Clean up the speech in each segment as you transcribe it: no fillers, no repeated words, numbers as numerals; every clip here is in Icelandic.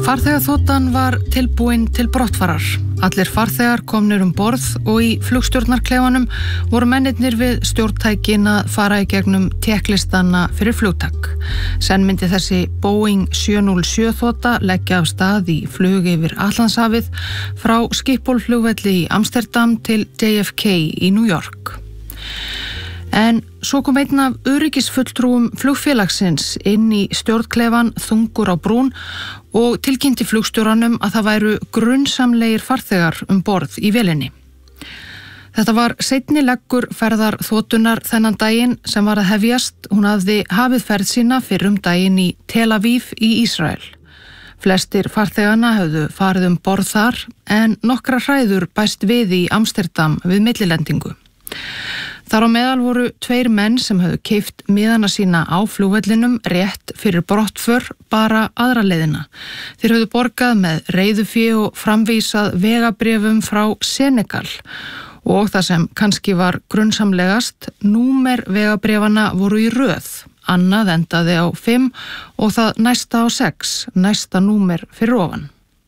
Farþegaþotan var tilbúin til brottfarar. Allir farþegar komnir borð og í flugstjórnarklefanum voru mennirnir við stjórntækin að fara í gegnum tékklistana fyrir flugtak. Senn myndi þessi Boeing 707 þota leggja af stað í flug yfir Atlantshafið frá Schiphol-flugvelli í Amsterdam til JFK í New York. En svo kom einn af öryggisfulltrúum flugfélagsins inn í stjórnklefan þungur á brún og tilkynnti flugstjóranum að það væru grunnsamlegir farþegar borð í vélinni. Þetta var seinni leggur ferðar þotunar þennan daginn sem var að hefjast. Hún hafði hafið ferð sína fyrr daginn í Tel Aviv í Ísrael. Flestir farþegana höfðu farið borð þar en nokkrar hræður bæst við í Amsterdam við millilendingu. Þar á meðal voru 2 menn sem höfðu keypt miðana sína á flugvellinum rétt fyrir brottför bara aðra leiðina. Þeir höfðu borgað með reiðufé og framvísað vegabréfum frá Senegal og það sem kannski var grunnsamlegast, númer vegabréfana voru í röð. Annað endaði á 5 og það næsta á 6, næsta númer fyrir ofan.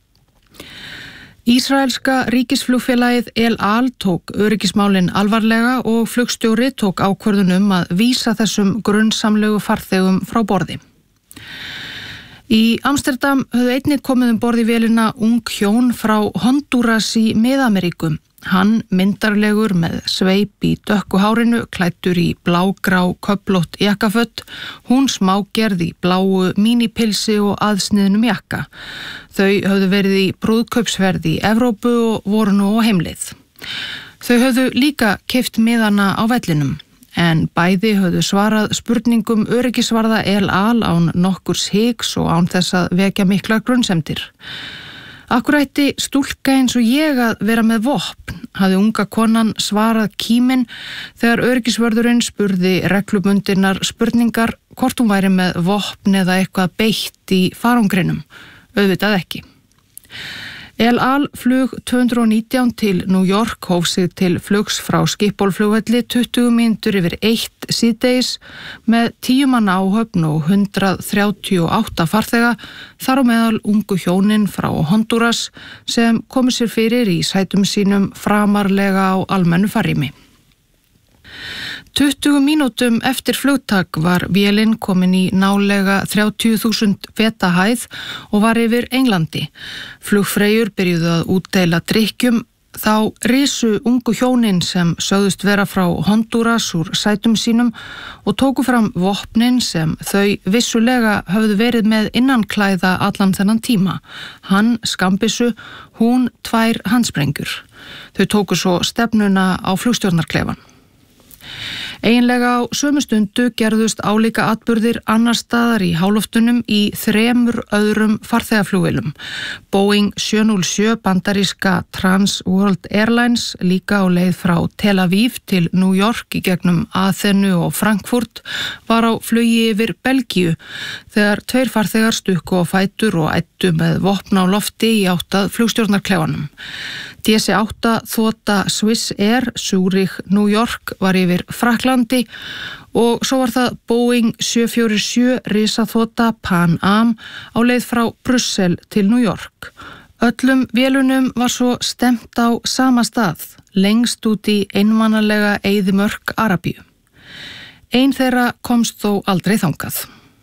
Ísraelska ríkisflugfélagið El Al tók öryggismálin alvarlega og flugstjóri tók ákvörðun að vísa þessum grunnsamlegu farþegum frá borði. Í Amsterdam höfðu einnig komið borð í vélina ung hjón frá Honduras í Mið-Ameríku. Hann myndarlegur með sveip í dökku hárinu, klæddur í blágrá köflótt jakkaföt, hún smágerð í bláu mínipilsi og aðsniðnum jakka. Þau höfðu verið í brúðkaupsferð í Evrópu og voru nú á heimleið. Þau höfðu líka keypt miðana á vellinum, en bæði höfðu svarað spurningum öryggisvarða El Al án nokkurs hiks og án þess að vekja miklar grunnsemdir. Akkur ætti stúlka eins og ég að vera með vopn, hafði unga konan svarað kíminn þegar öryggisvörðurinn spurði reglubundinnar spurningar hvort hún væri með vopn eða eitthvað beitt í farangrinum. Auðvitað ekki. El Al flug 219 til New York hóf sig til flugs frá Schiphol-flugvelli 20 mínútur yfir 1 síðdegis með 10 manna áhöfn og 138 farþega, þar á meðal ungu hjónin frá Honduras sem komu sér fyrir í sætum sínum framarlega á almennu farrými. 20 mínútum eftir flugtak var vélin komin í nálega 30.000 feta hæð og var yfir Englandi. Flugfreyjur byrjuðu að útdeila drykkjum. Þá risu ungu hjónin sem sögðust vera frá Honduras úr sætum sínum og tóku fram vopnin sem þau vissulega höfðu verið með innanklæða allan þennan tíma. Hann skambissu, hún 2 handsprengjur. Þau tóku svo stefnuna á flugstjórnarklefan. Eiginlega á sömu stundu gerðust álíka atburðir annar staðar í háloftunum í 3 öðrum farþegaflugvélum. Boeing 707 bandaríska Trans World Airlines líka á leið frá Tel Aviv til New York í gegnum Aþenu og Frankfurt var á flugi yfir Belgíu þegar 2 farþegar stukku á fætur og æddu með vopn á lofti í átt að flugstjórnarklefanum. DC-8 þota Swiss Air Zurich New York var yfir Frakklandi og svo var það Boeing 747 risaþota Pan Am á leið frá Brussel til New York. Öllum vélunum var svo stefnt á sama stað, lengst út í einmanalega eyðimörk Arabíu. Ein þeirra komst þó aldrei þangað.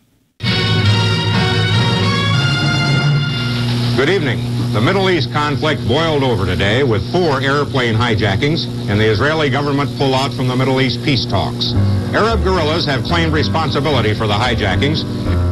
Good evening. The Middle East conflict boiled over today with 4 airplane hijackings and the Israeli government pullout from the Middle East peace talks. Arab guerrillas have claimed responsibility for the hijackings.